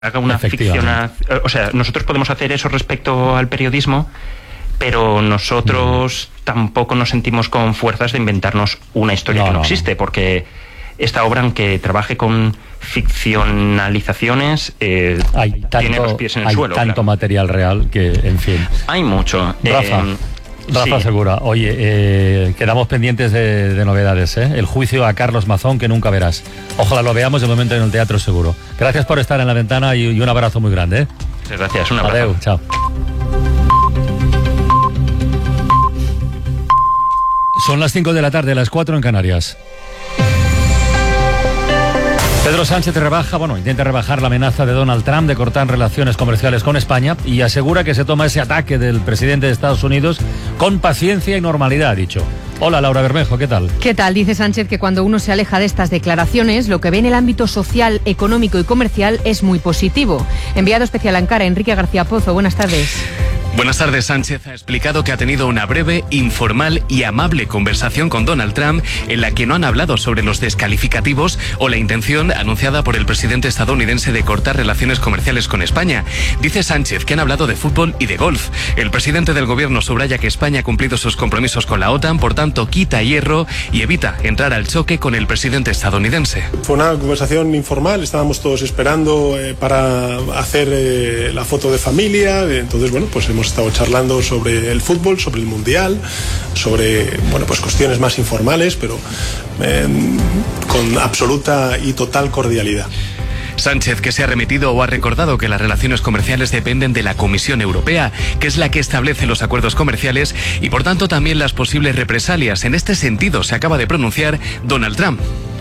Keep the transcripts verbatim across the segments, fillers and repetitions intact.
haga una ficción. O sea, nosotros podemos hacer eso respecto al periodismo, pero nosotros mm. tampoco nos sentimos con fuerzas de inventarnos una historia no, que no, no existe, porque esta obra, aunque trabaje con ficcionalizaciones, eh, hay tanto, tiene los pies en el hay suelo. Hay tanto claro. material real que, en fin. Hay mucho. Rafa. Eh, Rafa sí. Segura, oye, eh, quedamos pendientes de, de novedades, ¿eh? El juicio a Carlos Mazón que nunca verás. Ojalá lo veamos de momento en el Teatro Seguro. Gracias por estar en la ventana y, y un abrazo muy grande, ¿eh? Muchas gracias, un abrazo. Adeu, chao. Son las cinco de la tarde, las cuatro en Canarias. Pedro Sánchez rebaja, bueno, intenta rebajar la amenaza de Donald Trump de cortar relaciones comerciales con España y asegura que se toma ese ataque del presidente de Estados Unidos con paciencia y normalidad, ha dicho. Hola, Laura Bermejo, ¿qué tal? ¿Qué tal? Dice Sánchez que cuando uno se aleja de estas declaraciones, lo que ve en el ámbito social, económico y comercial es muy positivo. Enviado especial a Ankara, Enrique García Pozo, buenas tardes. Buenas tardes. Sánchez ha explicado que ha tenido una breve, informal y amable conversación con Donald Trump en la que no han hablado sobre los descalificativos o la intención anunciada por el presidente estadounidense de cortar relaciones comerciales con España. Dice Sánchez que han hablado de fútbol y de golf. El presidente del gobierno subraya que España ha cumplido sus compromisos con la OTAN, por tanto quita hierro y evita entrar al choque con el presidente estadounidense. Fue una conversación informal, estábamos todos esperando eh, para hacer eh, la foto de familia, entonces bueno, pues hemos Hemos estado charlando sobre el fútbol, sobre el mundial, sobre bueno pues cuestiones más informales, pero eh, con absoluta y total cordialidad. Sánchez, que se ha remitido o ha recordado que las relaciones comerciales dependen de la Comisión Europea, que es la que establece los acuerdos comerciales y por tanto también las posibles represalias. En este sentido se acaba de pronunciar Donald Trump.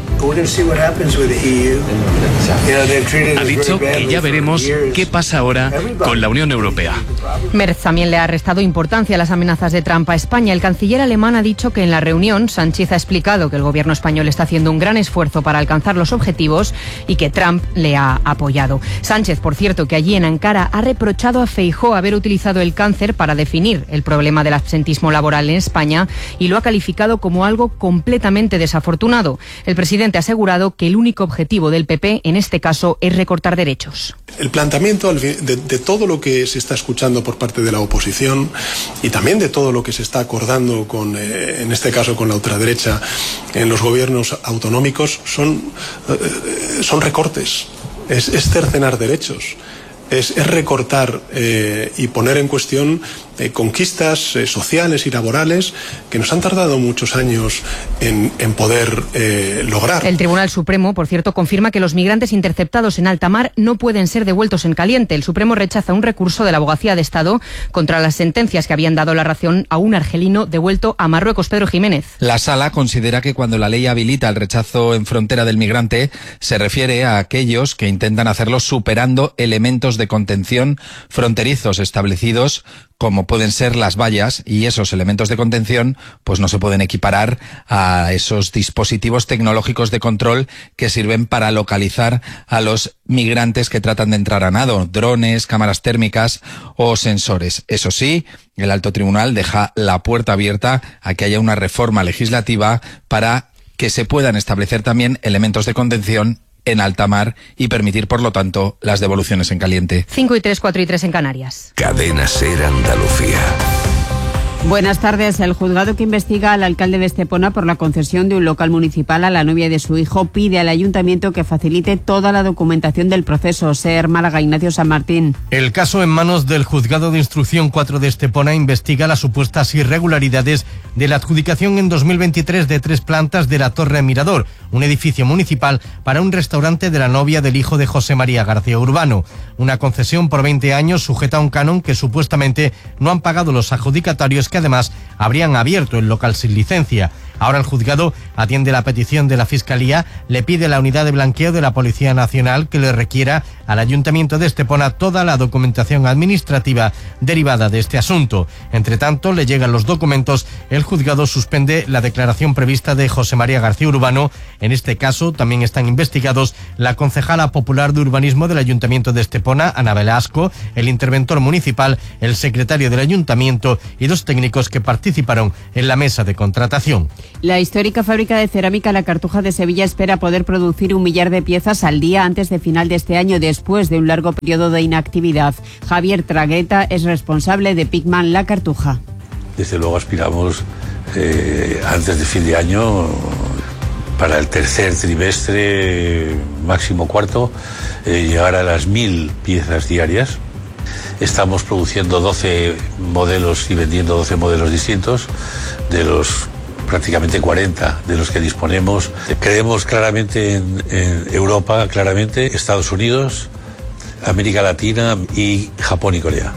Ha dicho que ya veremos qué pasa ahora con la Unión Europea. Merz también le ha restado importancia a las amenazas de Trump a España. El canciller alemán ha dicho que en la reunión Sánchez ha explicado que el gobierno español está haciendo un gran esfuerzo para alcanzar los objetivos y que Trump le ha apoyado. Sánchez, por cierto, que allí en Ankara ha reprochado a Feijóo haber utilizado el cáncer para definir el problema del absentismo laboral en España y lo ha calificado como algo completamente desafortunado. El presidente ha asegurado que el único objetivo del P P en este caso es recortar derechos. El planteamiento de, de todo lo que se está escuchando por parte de la oposición y también de todo lo que se está acordando con, eh, en este caso con la ultraderecha en los gobiernos autonómicos son, eh, son recortes, es, es cercenar derechos. Es, es recortar eh, y poner en cuestión eh, conquistas eh, sociales y laborales que nos han tardado muchos años en, en poder eh, lograr. El Tribunal Supremo, por cierto, confirma que los migrantes interceptados en alta mar no pueden ser devueltos en caliente. El Supremo rechaza un recurso de la Abogacía de Estado contra las sentencias que habían dado la razón a un argelino devuelto a Marruecos. Pedro Jiménez. La Sala considera que cuando la ley habilita el rechazo en frontera del migrante, se refiere a aquellos que intentan hacerlo superando elementos de de contención fronterizos establecidos como pueden ser las vallas, y esos elementos de contención pues no se pueden equiparar a esos dispositivos tecnológicos de control que sirven para localizar a los migrantes que tratan de entrar a nado, drones, cámaras térmicas o sensores. Eso sí, el alto tribunal deja la puerta abierta a que haya una reforma legislativa para que se puedan establecer también elementos de contención en alta mar y permitir, por lo tanto, las devoluciones en caliente. cinco y tres, cuatro y tres en Canarias. Cadena SER Andalucía. Buenas tardes. El juzgado que investiga al alcalde de Estepona por la concesión de un local municipal a la novia de su hijo pide al ayuntamiento que facilite toda la documentación del proceso. SER Málaga, Ignacio San Martín. El caso en manos del juzgado de instrucción cuatro de Estepona investiga las supuestas irregularidades de la adjudicación en dos mil veintitrés de tres plantas de la Torre Mirador, un edificio municipal para un restaurante de la novia del hijo de José María García Urbano. Una concesión por veinte años sujeta a un canon que supuestamente no han pagado los adjudicatarios, que además habrían abierto el local sin licencia. Ahora el juzgado atiende la petición de la Fiscalía, le pide a la unidad de blanqueo de la Policía Nacional que le requiera al Ayuntamiento de Estepona toda la documentación administrativa derivada de este asunto. Entre tanto, le llegan los documentos, el juzgado suspende la declaración prevista de José María García Urbano. En este caso también están investigados la concejala popular de urbanismo del Ayuntamiento de Estepona, Ana Velasco, el interventor municipal, el secretario del Ayuntamiento y dos técnicos que participaron en la mesa de contratación. La histórica fábrica de cerámica La Cartuja de Sevilla espera poder producir un millar de piezas al día antes de final de este año, después de un largo periodo de inactividad. Javier Tragueta es responsable de Pigman La Cartuja. Desde luego aspiramos eh, antes de fin de año, para el tercer trimestre, máximo cuarto, eh, llegar a las mil piezas diarias. Estamos produciendo doce modelos y vendiendo doce modelos distintos, de los prácticamente cuarenta de los que disponemos. Creemos claramente en, en Europa, claramente, Estados Unidos, América Latina y Japón y Corea.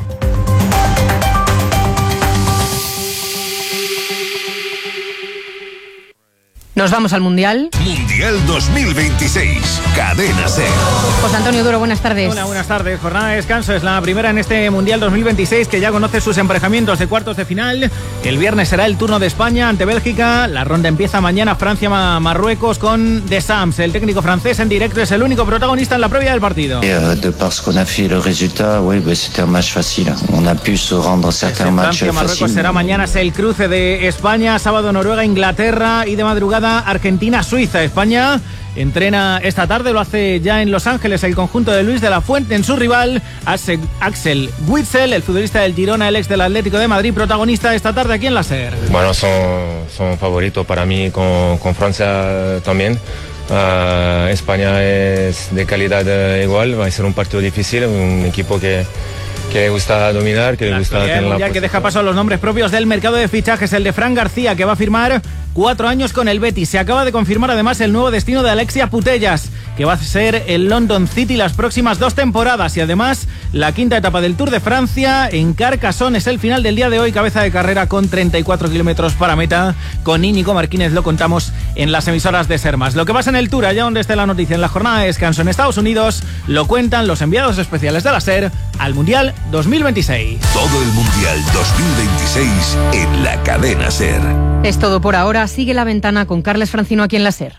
Nos vamos al Mundial. Mundial dos mil veintiséis. Cadena SER. José Antonio Duro, buenas tardes. Hola, buenas tardes. Jornada de descanso es la primera en este Mundial dos mil veintiséis, que ya conoce sus emparejamientos de cuartos de final. El viernes será el turno de España ante Bélgica. La ronda empieza mañana, Francia-Marruecos con Deschamps. El técnico francés en directo es el único protagonista en la previa del partido. De par ce qu'on a fait le résultat, oui, bah, c'était un match facile. On a pu se rendre certains matchs faciles. Francia-Marruecos será mañana, es el cruce de España, sábado Noruega-Inglaterra y de madrugada Argentina-Suiza. España entrena esta tarde, lo hace ya en Los Ángeles el conjunto de Luis de la Fuente en su rival Axel Witsel, el futbolista del Girona, el ex del Atlético de Madrid, protagonista esta tarde aquí en la SER. Bueno, son, son favoritos para mí, con, con Francia también. Uh, España es de calidad uh, igual, va a ser un partido difícil, un equipo que que le gusta dominar, que le gusta tener la ya que deja paso a los nombres propios del mercado de fichajes, el de Fran García, que va a firmar cuatro años con el Betis. Se acaba de confirmar además el nuevo destino de Alexia Putellas, que va a ser el London City las próximas dos temporadas, y además la quinta etapa del Tour de Francia en Carcassonne es el final del día de hoy, cabeza de carrera con treinta y cuatro kilómetros para meta. Con Íñigo Martínez lo contamos en las emisoras de Ser Más. Lo que pasa en el Tour, allá donde esté la noticia, en la jornada de descanso en Estados Unidos, lo cuentan los enviados especiales de la SER al Mundial dos mil veintiséis. Todo el Mundial dos mil veintiséis en la cadena SER. Es todo por ahora. Sigue La Ventana con Carles Francino aquí en la SER.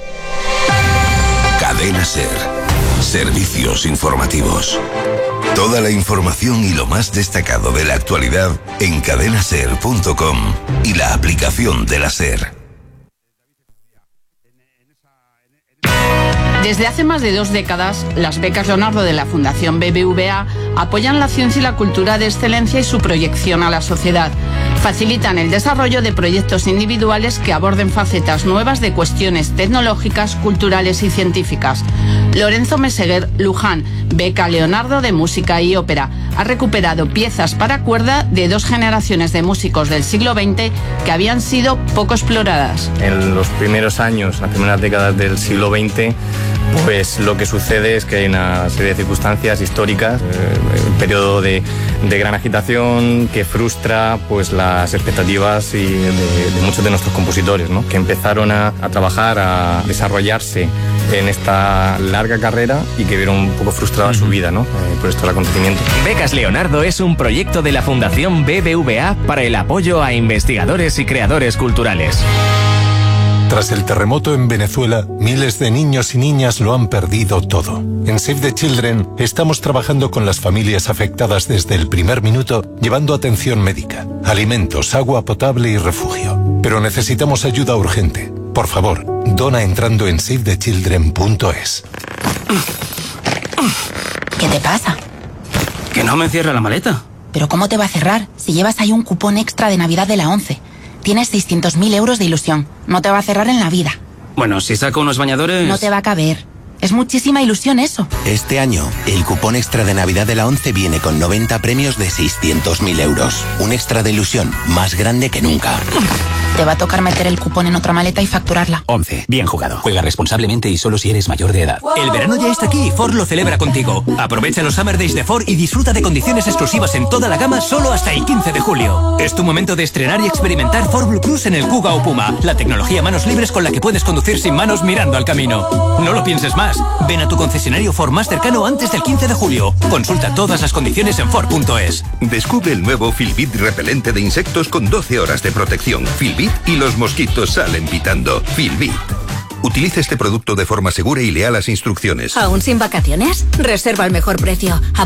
Cadena SER. Servicios informativos. Toda la información y lo más destacado de la actualidad en cadena ser punto com y la aplicación de la SER. Desde hace más de dos décadas, las becas Leonardo de la Fundación B B V A apoyan la ciencia y la cultura de excelencia y su proyección a la sociedad. Facilitan el desarrollo de proyectos individuales que aborden facetas nuevas de cuestiones tecnológicas, culturales y científicas. Lorenzo Meseguer Luján, beca Leonardo de Música y Ópera, ha recuperado piezas para cuerda de dos generaciones de músicos del siglo veinte que habían sido poco exploradas. En los primeros años, las primeras décadas del siglo veinte, pues lo que sucede es que hay una serie de circunstancias históricas, eh, un periodo de, de gran agitación que frustra pues las expectativas y de, de muchos de nuestros compositores, ¿no? Que empezaron a, a trabajar, a desarrollarse en esta larga carrera y que vieron un poco frustrada uh-huh. su vida, ¿no? Eh, por estos acontecimientos. Becas Leonardo es un proyecto de la Fundación B B V A para el apoyo a investigadores y creadores culturales. Tras el terremoto en Venezuela, miles de niños y niñas lo han perdido todo. En Save the Children estamos trabajando con las familias afectadas desde el primer minuto, llevando atención médica, alimentos, agua potable y refugio. Pero necesitamos ayuda urgente. Por favor, dona entrando en save the children punto es. ¿Qué te pasa? Que no me cierra la maleta. ¿Pero cómo te va a cerrar si llevas ahí un cupón extra de Navidad de la ONCE? Tienes seiscientos mil euros de ilusión. No te va a cerrar en la vida. Bueno, si saco unos bañadores... No te va a caber. Es muchísima ilusión eso. Este año, el cupón extra de Navidad de la ONCE viene con noventa premios de seiscientos mil euros. Un extra de ilusión más grande que nunca. Te va a tocar meter el cupón en otra maleta y facturarla. ONCE. Bien jugado. Juega responsablemente y solo si eres mayor de edad. El verano ya está aquí y Ford lo celebra contigo. Aprovecha los Summer Days de Ford y disfruta de condiciones exclusivas en toda la gama solo hasta el quince de julio. Es tu momento de estrenar y experimentar Ford Blue Cruise en el Kuga o Puma. La tecnología manos libres con la que puedes conducir sin manos mirando al camino. No lo pienses más. Ven a tu concesionario Ford más cercano antes del quince de julio. Consulta todas las condiciones en Ford punto es. Descubre el nuevo Filbit repelente de insectos con doce horas de protección. Filbit y los mosquitos salen pitando. Filbit. Utiliza este producto de forma segura y lea las instrucciones. ¿Aún sin vacaciones? Reserva al mejor precio.